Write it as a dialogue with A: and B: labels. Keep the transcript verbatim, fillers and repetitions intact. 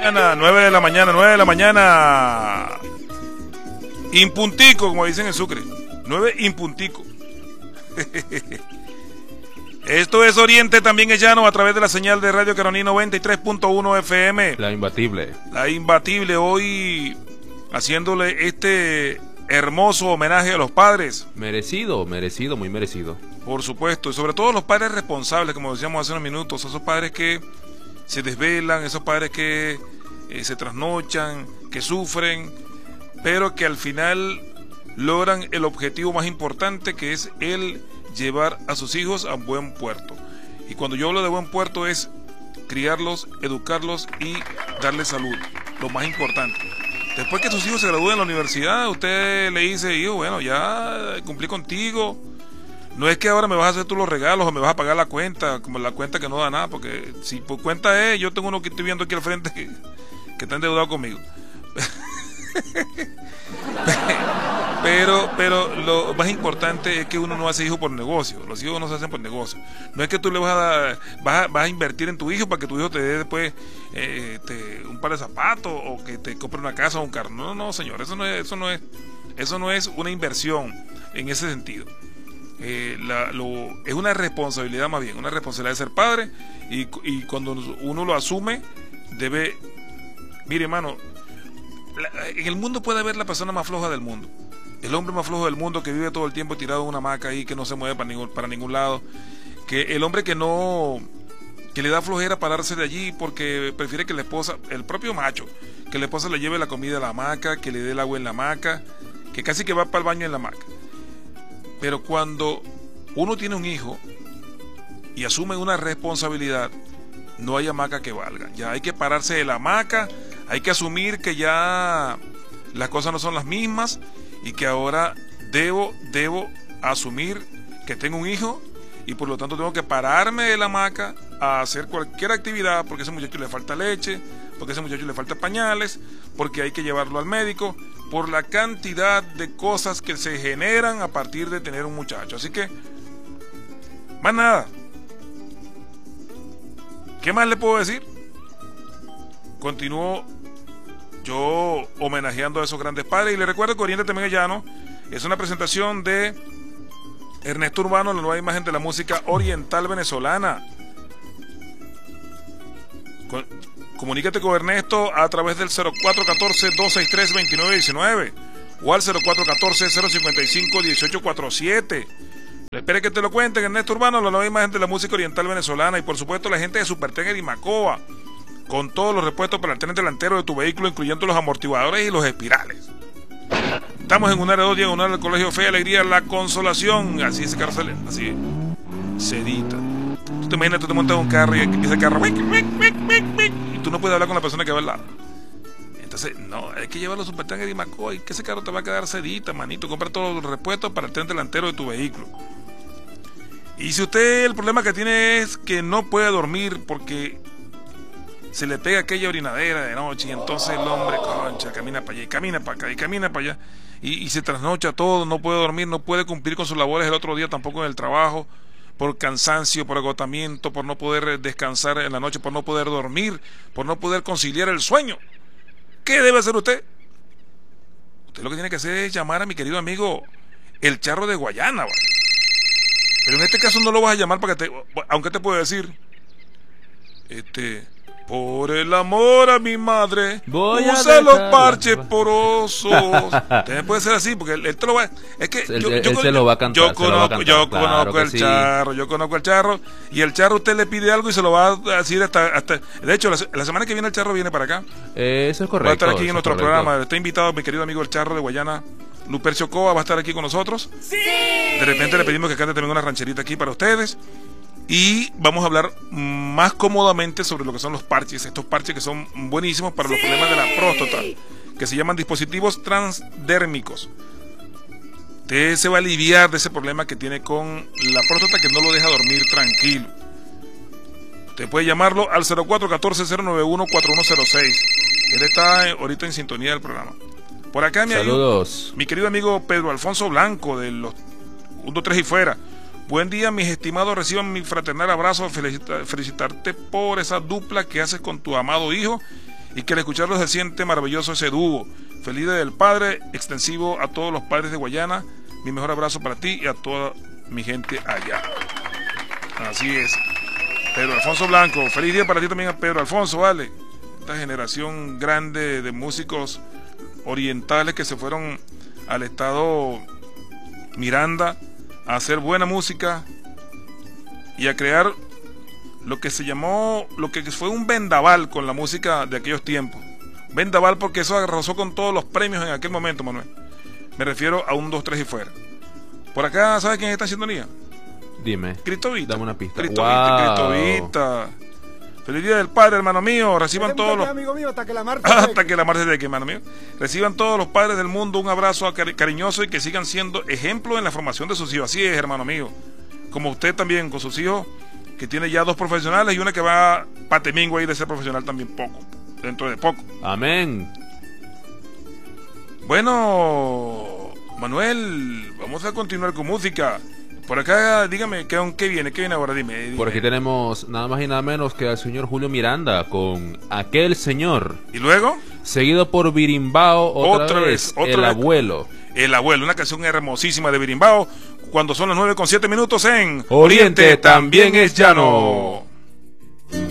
A: nueve de la mañana, nueve de la mañana. Impuntico, como dicen en Sucre. nueve impuntico. Esto es Oriente, también es llano, a través de la señal de Radio Caroní noventa y tres punto uno F M.
B: La imbatible.
A: La imbatible, hoy haciéndole este hermoso homenaje a los padres.
B: Merecido, merecido, muy merecido.
A: Por supuesto, y sobre todo los padres responsables, como decíamos hace unos minutos, esos padres que se desvelan, esos padres que eh, se trasnochan, que sufren, pero que al final logran el objetivo más importante, que es el llevar a sus hijos a buen puerto. Y cuando yo hablo de buen puerto es criarlos, educarlos y darles salud, lo más importante. Después que sus hijos se gradúen en la universidad, usted le dice, hijo, bueno, ya cumplí contigo. No es que ahora me vas a hacer tú los regalos o me vas a pagar la cuenta, como la cuenta que no da nada, porque si por cuenta es, yo tengo uno que estoy viendo aquí al frente que, que está endeudado conmigo. Pero, pero lo más importante es que uno no hace hijos por negocio. Los hijos no se hacen por negocio. No es que tú le vas a dar, vas a, vas a invertir en tu hijo para que tu hijo te dé después eh, te, un par de zapatos o que te compre una casa o un carro. No, no, señor, eso no es, eso no es, eso no es una inversión en ese sentido. Eh, la, lo, es una responsabilidad, más bien, una responsabilidad de ser padre, y, y cuando uno lo asume debe, mire, hermano, la, en el mundo puede haber la persona más floja del mundo, el hombre más flojo del mundo, que vive todo el tiempo tirado en una hamaca ahí, que no se mueve para ningún, para ningún lado, que el hombre que no, que le da flojera pararse de allí porque prefiere que la esposa, el propio macho, que la esposa le lleve la comida a la hamaca, que le dé el agua en la hamaca, que casi que va para el baño en la hamaca. Pero cuando uno tiene un hijo y asume una responsabilidad, no hay hamaca que valga. Ya hay que pararse de la hamaca, hay que asumir que ya las cosas no son las mismas y que ahora debo, debo asumir que tengo un hijo y por lo tanto tengo que pararme de la hamaca a hacer cualquier actividad, porque a ese muchacho le falta leche, porque a ese muchacho le falta pañales, porque hay que llevarlo al médico, por la cantidad de cosas que se generan a partir de tener un muchacho. Así que, más nada. ¿Qué más le puedo decir? Continúo yo homenajeando a esos grandes padres, y le recuerdo que Oriente también es llano. Es una presentación de Ernesto Urbano, la nueva imagen de la música oriental venezolana. Con, comunícate con Ernesto a través del cero cuatro uno cuatro, dos seis tres, dos nueve uno nueve o al cero cuatro uno cuatro, cero cinco cinco, uno ocho cuatro siete. Espere que te lo cuenten. Ernesto Urbano, la nueva imagen de la música oriental venezolana, y por supuesto la gente de Supertener y Macoa, con todos los repuestos para el tren delantero de tu vehículo, incluyendo los amortiguadores y los espirales. Estamos en un área dos diagonal del Colegio Fe y Alegría La Consolación. Así ese carro sale, así, sedita. Tú te imaginas, tú te montas en un carro y empieza el carro, y tú no puedes hablar con la persona que va al lado. Entonces, no, hay que llevarlo a Supertener y Macoa, y que ese carro te va a quedar sedita, manito. Compra todos los repuestos para el tren delantero de tu vehículo. Y si usted el problema que tiene es que no puede dormir porque se le pega aquella orinadera de noche, y entonces el hombre, concha, camina para allá y camina para acá y camina para allá y, y se trasnocha todo, no puede dormir, no puede cumplir con sus labores el otro día, tampoco en el trabajo, por cansancio, por agotamiento, por no poder descansar en la noche, por no poder dormir, por no poder conciliar el sueño. ¿Qué debe hacer usted? Usted lo que tiene que hacer es llamar a mi querido amigo El Charro de Guayana, ¿vale? Pero en este caso no lo vas a llamar para que te, aunque te puedo decir, este, por el amor a mi madre,
B: voy
A: use los parches porosos. También puede ser así, porque él, él te lo va, es que
B: él,
A: yo,
B: él,
A: yo,
B: él se lo va a cantar,
A: yo conozco,
B: cantar,
A: yo
B: claro
A: conozco el
B: sí.
A: charro, yo conozco el charro, y el charro usted le pide algo y se lo va a decir hasta, hasta de hecho la, la semana que viene el charro viene para acá.
B: Eh, eso es correcto.
A: Va a estar aquí en nuestro
B: correcto.
A: programa. Está invitado mi querido amigo el Charro de Guayana, Lupercio Coa, va a estar aquí con nosotros.
C: ¡Sí!
A: De repente le pedimos que cante también una rancherita aquí para ustedes. Y vamos a hablar más cómodamente sobre lo que son los parches. Estos parches que son buenísimos para los ¡sí! problemas de la próstata, que se llaman dispositivos transdérmicos. Usted se va a aliviar de ese problema que tiene con la próstata, que no lo deja dormir tranquilo. Usted puede llamarlo al cero cuatro uno cuatro, cero nueve uno, cuatro uno cero seis. Él está ahorita en sintonía del programa. Por acá mi,
B: saludos.
A: Amigo, mi querido amigo Pedro Alfonso Blanco de los uno, dos, tres y fuera. Buen día, mis estimados, reciban mi fraternal abrazo, felicita, felicitarte por esa dupla que haces con tu amado hijo y que al escucharlo se siente maravilloso ese dúo. Feliz Día del Padre, extensivo a todos los padres de Guayana. Mi mejor abrazo para ti y a toda mi gente allá. Así es. Pedro Alfonso Blanco, feliz día para ti también, a Pedro Alfonso, vale. Esta generación grande de músicos orientales que se fueron al estado Miranda a hacer buena música y a crear lo que se llamó, lo que fue un vendaval con la música de aquellos tiempos. Vendaval porque eso arrasó con todos los premios en aquel momento, Manuel. Me refiero a un, dos, tres y fuera. Por acá, ¿sabes quién está en sintonía?
B: Dime.
A: Cristovita.
B: Dame una pista.
A: Cristovita,
B: Wow.
A: Cristovita. Feliz Día del Padre, hermano mío. Reciban todos los...
C: amigo mío, hasta que la mar
A: Hasta que la mar se seque, hermano mío. Reciban todos los padres del mundo un abrazo cari cariñoso y que sigan siendo ejemplo en la formación de sus hijos. Así es, hermano mío. Como usted también con sus hijos, que tiene ya dos profesionales y una que va patemingo ahí de ser profesional también poco, dentro de poco.
B: Amén.
A: Bueno, Manuel, vamos a continuar con música. Por acá, dígame, ¿qué, qué viene? ¿Qué viene ahora? Dime, dime.
B: Por aquí tenemos nada más y nada menos que al señor Julio Miranda con Aquel Señor.
A: ¿Y luego?
B: Seguido por Birimbao, otra,
A: Otra
B: vez,
A: vez, otra
B: El
A: vez.
B: Abuelo.
A: El Abuelo, una canción hermosísima de Birimbao, cuando son las nueve con siete minutos en
B: Oriente también es llano.